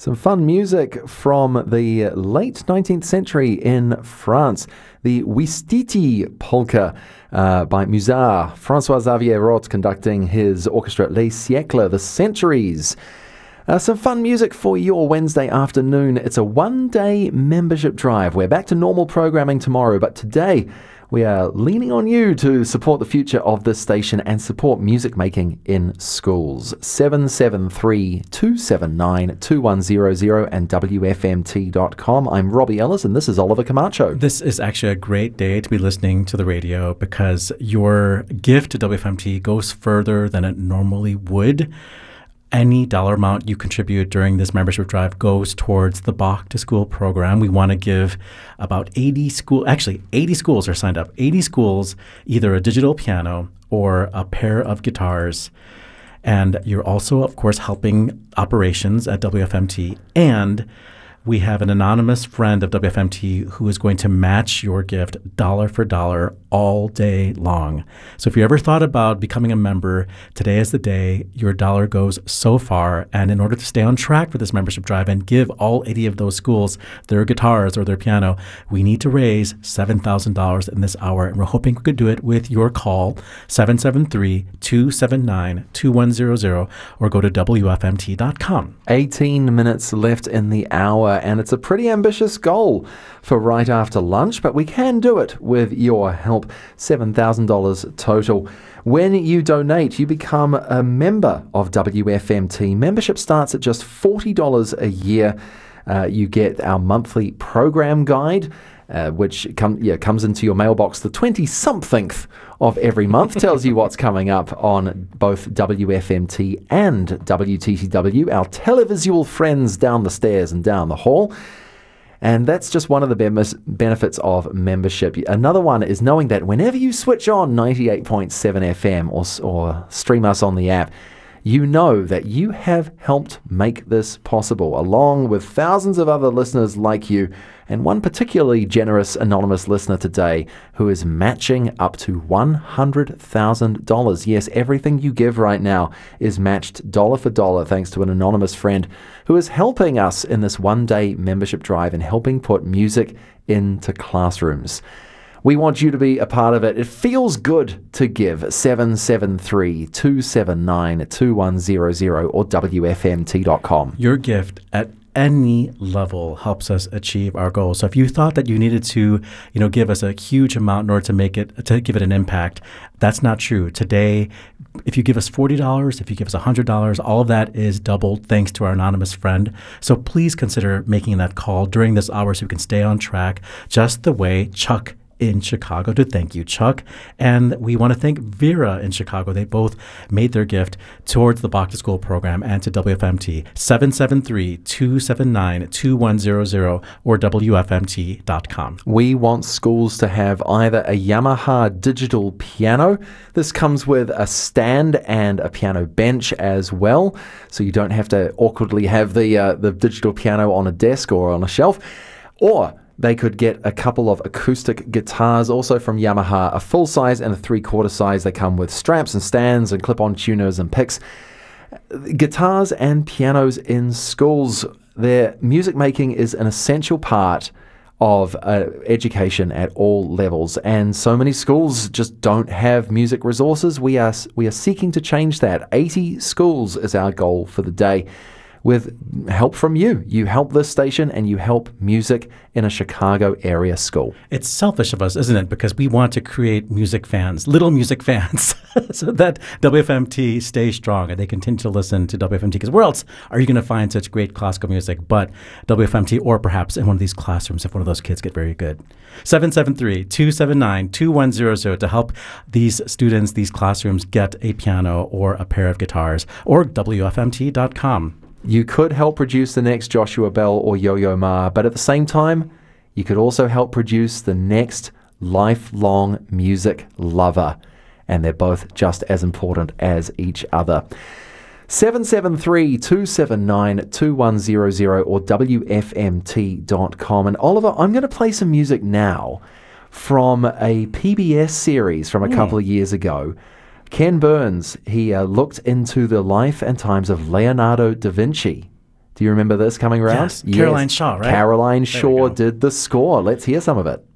Some fun music from the late 19th century in France. The Ouistiti polka by Musard. François-Xavier Roth conducting his orchestra Les Siècles, the Centuries. Some fun music for your Wednesday afternoon. It's a one-day membership drive. We're back to normal programming tomorrow, but today we are leaning on you to support the future of this station and support music making in schools. 773-279-2100 and WFMT.com. I'm Robbie Ellis and this is Oliver Camacho. This is actually a great day to be listening to the radio because your gift to WFMT goes further than it normally would. Any dollar amount you contribute during this membership drive goes towards the Bach to School program. We want to give about 80 schools are signed up. 80 schools, either a digital piano or a pair of guitars. And you're also, of course, helping operations at WFMT. And we have an anonymous friend of WFMT who is going to match your gift dollar for dollar all day long. So if you ever thought about becoming a member, today is the day. Your dollar goes so far. And in order to stay on track for this membership drive and give all 80 of those schools their guitars or their piano, we need to raise $7,000 in this hour. And we're hoping we could do it with your call, 773-279-2100, or go to WFMT.com. 18 minutes left in the hour. And it's a pretty ambitious goal for right after lunch, but we can do it with your help. $7,000 total. When you donate, you become a member of WFMT. Membership starts at just $40 a year. You get our monthly program guide, which comes into your mailbox the 20-somethingth of every month, tells you what's coming up on both WFMT and WTTW, our televisual friends down the stairs and down the hall. And that's just one of the benefits of membership. Another one is knowing that whenever you switch on 98.7 FM or stream us on the app, you know that you have helped make this possible, along with thousands of other listeners like you, and one particularly generous anonymous listener today who is matching up to $100,000. Yes, everything you give right now is matched dollar for dollar thanks to an anonymous friend who is helping us in this one-day membership drive and helping put music into classrooms. We want you to be a part of it. It feels good to give. 773-279-2100 or WFMT.com. Your gift at any level helps us achieve our goals. So if you thought that you needed to, give us a huge amount in order to give it an impact, that's not true. Today, if you give us $40, if you give us $100, all of that is doubled thanks to our anonymous friend. So please consider making that call during this hour so we can stay on track, just the way Chuck in Chicago to thank you, Chuck. And we want to thank Vera in Chicago. They both made their gift towards the Bach to School program and to WFMT. 773-279-2100 or WFMT.com. We want schools to have either a Yamaha digital piano. This comes with a stand and a piano bench as well, so you don't have to awkwardly have the digital piano on a desk or on a shelf. Or they could get a couple of acoustic guitars, also from Yamaha, a full size and a 3/4 size. They come with straps and stands and clip-on tuners and picks. Guitars and pianos in schools, their music making is an essential part of education at all levels, and so many schools just don't have music resources. We are seeking to change that. 80 schools is our goal for the day. With help from you. You help this station and you help music in a Chicago area school. It's selfish of us, isn't it? Because we want to create music fans, little music fans, so that WFMT stays strong and they continue to listen to WFMT. Because where else are you going to find such great classical music but WFMT, or perhaps in one of these classrooms if one of those kids get very good? 773-279-2100 to help these students, these classrooms get a piano or a pair of guitars, or WFMT.com. You could help produce the next Joshua Bell or Yo-Yo Ma, but at the same time, you could also help produce the next lifelong music lover. And they're both just as important as each other. 773-279-2100 or WFMT.com. And Oliver, I'm going to play some music now from a PBS series from a couple of years ago. Ken Burns, he looked into the life and times of Leonardo da Vinci. Do you remember this coming around? Yes, Caroline Shaw, right? Caroline we Shaw go. did the score. Let's hear some of it.